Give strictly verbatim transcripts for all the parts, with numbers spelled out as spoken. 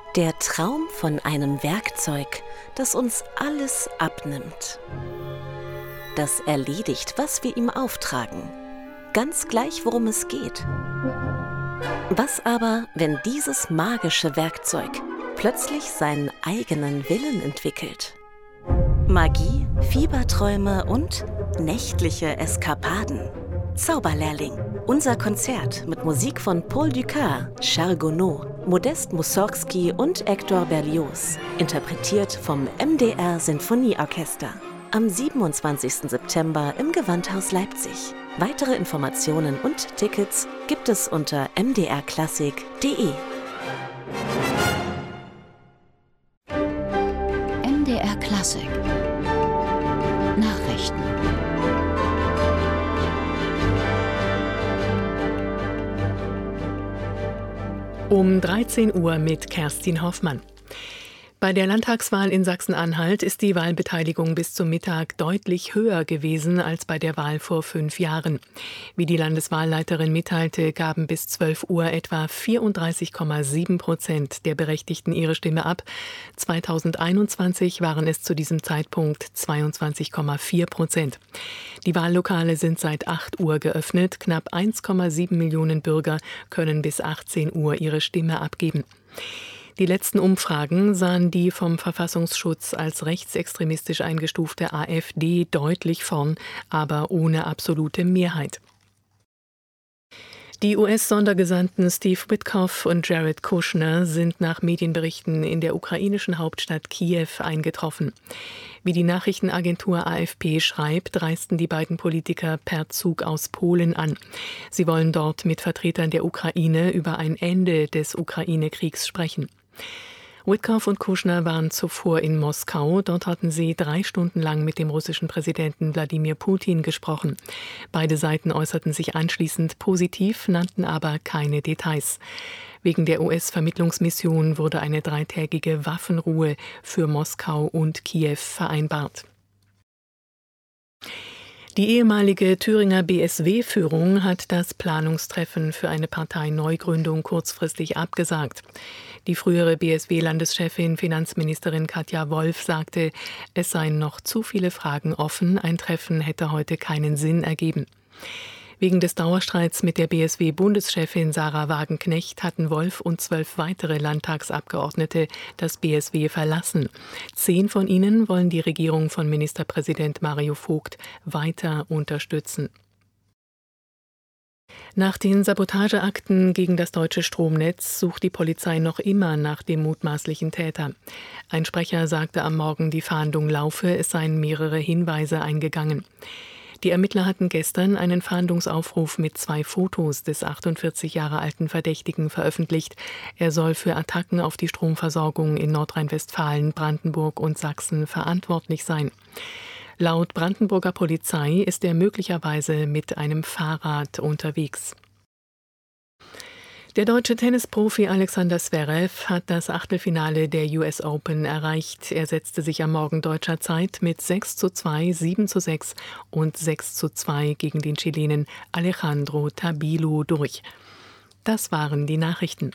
Der Traum von einem Werkzeug, das uns alles abnimmt. Das erledigt, was wir ihm auftragen. Ganz gleich, worum es geht. Was aber, wenn dieses magische Werkzeug plötzlich seinen eigenen Willen entwickelt? Magie, Fieberträume und nächtliche Eskapaden. Zauberlehrling. Unser Konzert mit Musik von Paul Dukas, Charles Gounod, Modest Mussorgsky und Hector Berlioz. Interpretiert vom M D R Sinfonieorchester. Am siebenundzwanzigsten September im Gewandhaus Leipzig. Weitere Informationen und Tickets gibt es unter m d r klassik punkt d e. M D R Klassik Nachrichten. Um dreizehn Uhr mit Kerstin Hoffmann. Bei der Landtagswahl in Sachsen-Anhalt ist die Wahlbeteiligung bis zum Mittag deutlich höher gewesen als bei der Wahl vor fünf Jahren. Wie die Landeswahlleiterin mitteilte, gaben bis zwölf Uhr etwa vierunddreißig Komma sieben Prozent der Berechtigten ihre Stimme ab. zweitausendeinundzwanzig waren es zu diesem Zeitpunkt zweiundzwanzig Komma vier Prozent. Die Wahllokale sind seit acht Uhr geöffnet. Knapp eins Komma sieben Millionen Bürger können bis achtzehn Uhr ihre Stimme abgeben. Die letzten Umfragen sahen die vom Verfassungsschutz als rechtsextremistisch eingestufte AfD deutlich vorn, aber ohne absolute Mehrheit. Die U S-Sondergesandten Steve Witkoff und Jared Kushner sind nach Medienberichten in der ukrainischen Hauptstadt Kiew eingetroffen. Wie die Nachrichtenagentur A F P schreibt, reisten die beiden Politiker per Zug aus Polen an. Sie wollen dort mit Vertretern der Ukraine über ein Ende des Ukraine-Kriegs sprechen. Witkoff und Kushner waren zuvor in Moskau. Dort hatten sie drei Stunden lang mit dem russischen Präsidenten Wladimir Putin gesprochen. Beide Seiten äußerten sich anschließend positiv, nannten aber keine Details. Wegen der U S-Vermittlungsmission wurde eine dreitägige Waffenruhe für Moskau und Kiew vereinbart. Die ehemalige Thüringer B S W-Führung hat das Planungstreffen für eine Parteineugründung kurzfristig abgesagt. Die frühere B S W-Landeschefin, Finanzministerin Katja Wolf, sagte, es seien noch zu viele Fragen offen, ein Treffen hätte heute keinen Sinn ergeben. Wegen des Dauerstreits mit der B S W-Bundeschefin Sarah Wagenknecht hatten Wolf und zwölf weitere Landtagsabgeordnete das B S W verlassen. Zehn von ihnen wollen die Regierung von Ministerpräsident Mario Vogt weiter unterstützen. Nach den Sabotageakten gegen das deutsche Stromnetz sucht die Polizei noch immer nach dem mutmaßlichen Täter. Ein Sprecher sagte am Morgen, die Fahndung laufe, es seien mehrere Hinweise eingegangen. Die Ermittler hatten gestern einen Fahndungsaufruf mit zwei Fotos des achtundvierzig Jahre alten Verdächtigen veröffentlicht. Er soll für Attacken auf die Stromversorgung in Nordrhein-Westfalen, Brandenburg und Sachsen verantwortlich sein. Laut Brandenburger Polizei ist er möglicherweise mit einem Fahrrad unterwegs. Der deutsche Tennisprofi Alexander Zverev hat das Achtelfinale der U S Open erreicht. Er setzte sich am Morgen deutscher Zeit mit sechs zu zwei, sieben zu sechs und sechs zu zwei gegen den Chilenen Alejandro Tabilo durch. Das waren die Nachrichten.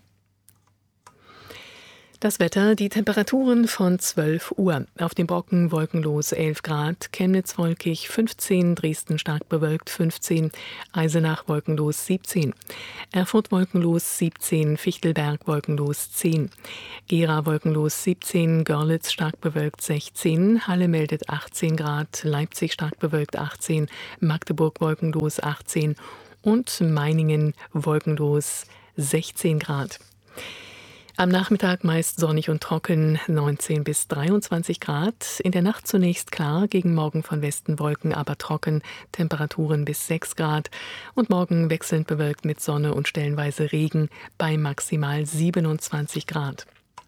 Das Wetter, die Temperaturen von zwölf Uhr. Auf dem Brocken wolkenlos elf Grad, Chemnitz wolkig fünfzehn, Dresden stark bewölkt fünfzehn, Eisenach wolkenlos siebzehn, Erfurt wolkenlos siebzehn, Fichtelberg wolkenlos zehn, Gera wolkenlos siebzehn, Görlitz stark bewölkt sechzehn, Halle meldet achtzehn Grad, Leipzig stark bewölkt achtzehn, Magdeburg wolkenlos achtzehn und Meiningen wolkenlos sechzehn Grad. Am Nachmittag meist sonnig und trocken, neunzehn bis dreiundzwanzig Grad. In der Nacht zunächst klar, gegen Morgen von Westen Wolken, aber trocken, Temperaturen bis sechs Grad. Und morgen wechselnd bewölkt mit Sonne und stellenweise Regen bei maximal siebenundzwanzig Grad.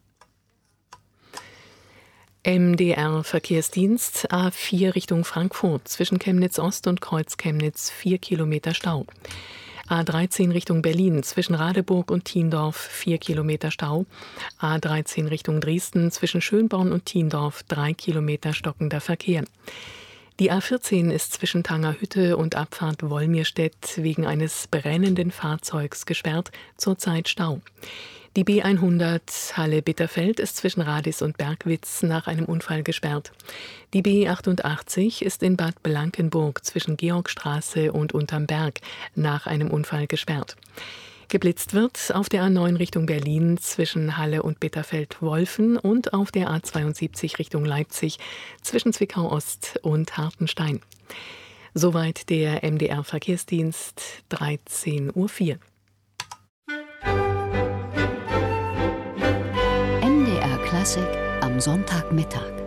M D R-Verkehrsdienst A vier Richtung Frankfurt, zwischen Chemnitz Ost und Kreuz Chemnitz vier Kilometer Stau. A dreizehn Richtung Berlin, zwischen Radeburg und Thiendorf vier Kilometer Stau. A dreizehn Richtung Dresden, zwischen Schönborn und Thiendorf drei Kilometer stockender Verkehr. Die A vierzehn ist zwischen Tangerhütte und Abfahrt Wolmirstedt wegen eines brennenden Fahrzeugs gesperrt, zurzeit Stau. Die B hundert Halle-Bitterfeld ist zwischen Radis und Bergwitz nach einem Unfall gesperrt. Die B achtundachtzig ist in Bad Blankenburg zwischen Georgstraße und Unterm Berg nach einem Unfall gesperrt. Geblitzt wird auf der A neun Richtung Berlin zwischen Halle und Bitterfeld-Wolfen und auf der A zweiundsiebzig Richtung Leipzig zwischen Zwickau-Ost und Hartenstein. Soweit der M D R-Verkehrsdienst, dreizehn Uhr vier. M D R Klassik am Sonntagmittag.